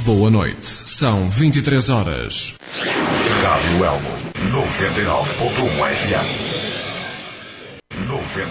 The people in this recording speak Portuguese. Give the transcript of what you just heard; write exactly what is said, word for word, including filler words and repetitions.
Boa noite. São vinte e três horas. Rádio Elmo, noventa e nove ponto um F M. noventa